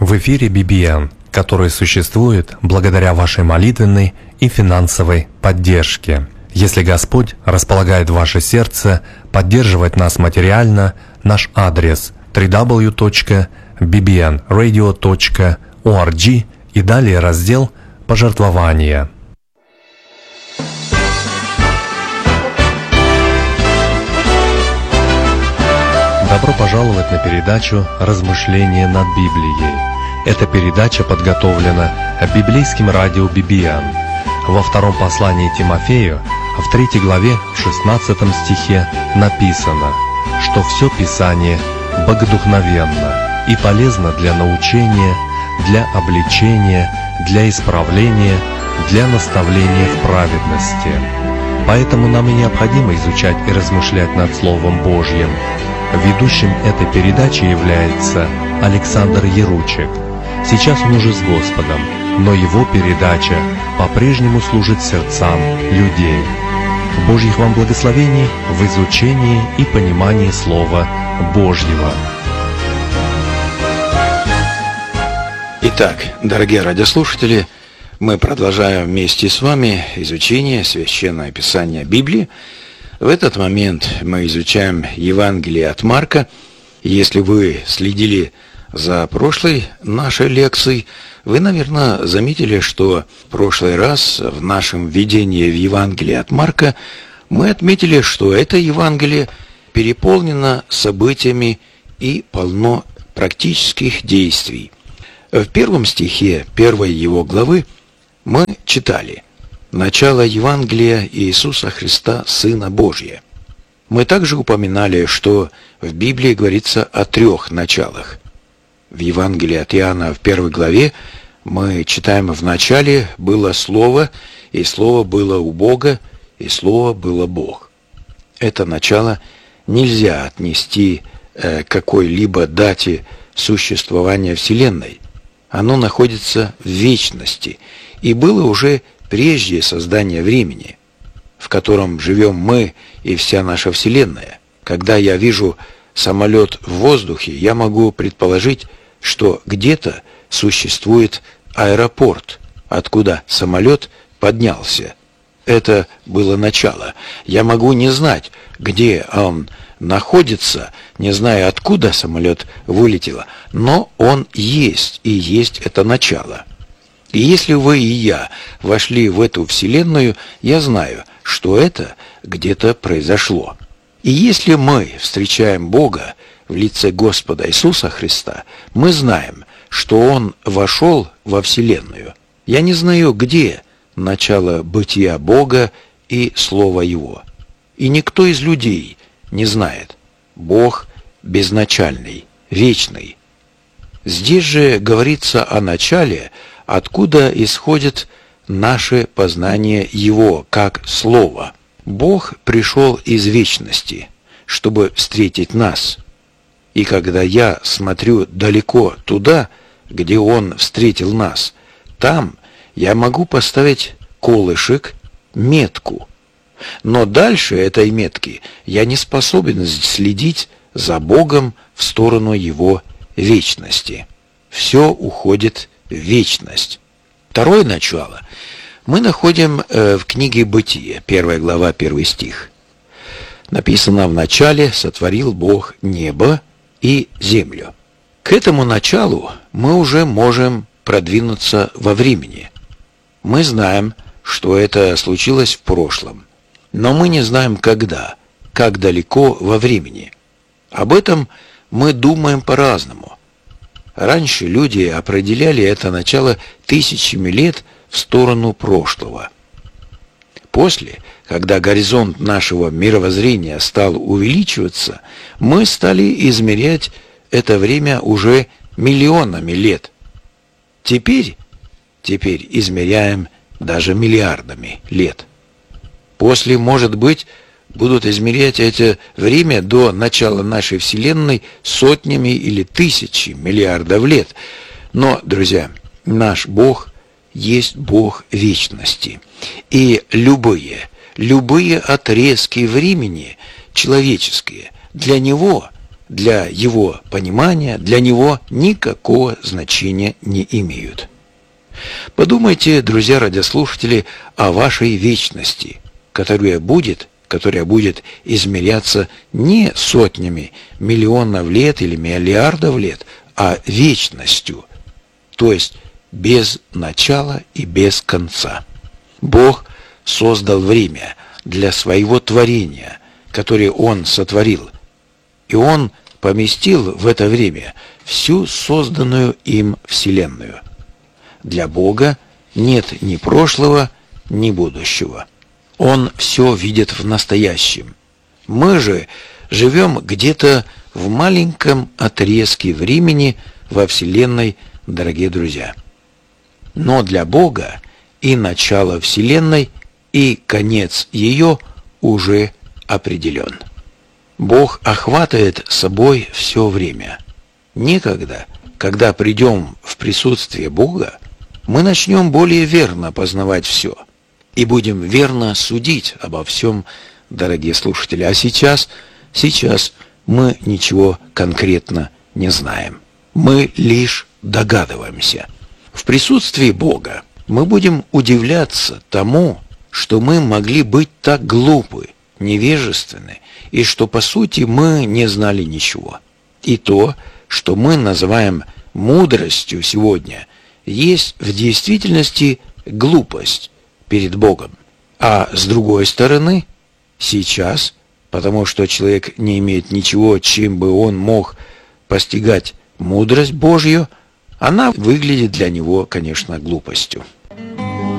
В эфире BBN, который существует благодаря вашей молитвенной и финансовой поддержке. Если Господь располагает ваше сердце поддерживать нас материально, наш адрес www.bbnradio.org и далее раздел «Пожертвования». Добро пожаловать на передачу «Размышления над Библией». Эта передача подготовлена библейским радио BBN. Во втором послании Тимофею, в 3 главе, в 16 стихе написано, что все Писание богодухновенно и полезно для научения, для обличения, для исправления, для наставления в праведности. Поэтому нам и необходимо изучать и размышлять над Словом Божьим. Ведущим этой передачи является Александр Яручек. Сейчас он уже с Господом, но его передача по-прежнему служит сердцам людей. Божьих вам благословений в изучении и понимании Слова Божьего. Итак, дорогие радиослушатели, мы продолжаем вместе с вами изучение Священного Писания Библии. В этот момент мы изучаем Евангелие от Марка. Если вы следили за прошлой нашей лекцией, вы, наверное, заметили, что в прошлый раз в нашем введении в Евангелие от Марка мы отметили, что это Евангелие переполнено событиями и полно практических действий. В первом стихе первой его главы мы читали: «Начало Евангелия Иисуса Христа, Сына Божия». Мы также упоминали, что в Библии говорится о 3 началах. В Евангелии от Иоанна в 1 главе мы читаем: «В начале было Слово, и Слово было у Бога, и Слово было Бог». Это начало нельзя отнести к какой-либо дате существования Вселенной. Оно находится в вечности и было уже прежде создания времени, в котором живем мы и вся наша Вселенная. Когда я вижу самолет в воздухе, я могу предположить, что где-то существует аэропорт, откуда самолет поднялся. Это было начало. Я могу не знать, где он находится, не зная, откуда самолет вылетел, но он есть, и есть это начало. И если вы и я вошли в эту Вселенную, я знаю, что это где-то произошло. И если мы встречаем Бога в лице Господа Иисуса Христа, мы знаем, что Он вошел во Вселенную. Я не знаю, где начало бытия Бога и Слова Его. И никто из людей не знает. Бог безначальный, вечный. Здесь же говорится о начале, откуда исходит наше познание Его, как Слова. Бог пришел из вечности, чтобы встретить нас. И когда я смотрю далеко туда, где Он встретил нас, там я могу поставить колышек, метку. Но дальше этой метки я не способен следить за Богом в сторону Его вечности. Все уходит в вечность. Второе начало мы находим в книге Бытия, 1 глава, 1 стих. Написано: «В начале сотворил Бог небо и землю». К этому началу мы уже можем продвинуться во времени. Мы знаем, что это случилось в прошлом, но мы не знаем когда, как далеко во времени. Об этом мы думаем по-разному. Раньше люди определяли это начало тысячами лет в сторону прошлого. После, когда горизонт нашего мировоззрения стал увеличиваться, мы стали измерять это время уже миллионами лет. Теперь измеряем даже миллиардами лет. После, может быть, будут измерять это время до начала нашей Вселенной сотнями или тысячи миллиардов лет. Но, друзья, наш Бог есть Бог вечности. И любые отрезки времени человеческие для Него для его понимания, для него никакого значения не имеют. Подумайте, друзья радиослушатели, о вашей вечности, которая будет измеряться не сотнями миллионов лет или миллиардов лет, а вечностью, то есть без начала и без конца. Бог создал время для своего творения, которое Он сотворил, и Он поместил в это время всю созданную им Вселенную. Для Бога нет ни прошлого, ни будущего. Он все видит в настоящем. Мы же живем где-то в маленьком отрезке времени во Вселенной, дорогие друзья. Но для Бога и начало Вселенной, и конец ее уже определен. Бог охватывает собой все время. Некогда, когда придем в присутствие Бога, мы начнем более верно познавать все и будем верно судить обо всем, дорогие слушатели. А сейчас мы ничего конкретно не знаем. Мы лишь догадываемся. В присутствии Бога мы будем удивляться тому, что мы могли быть так глупы, невежественны, и что, по сути, мы не знали ничего. И то, что мы называем мудростью сегодня, есть в действительности глупость перед Богом. А с другой стороны, сейчас, потому что человек не имеет ничего, чем бы он мог постигать мудрость Божью, она выглядит для него, конечно, глупостью.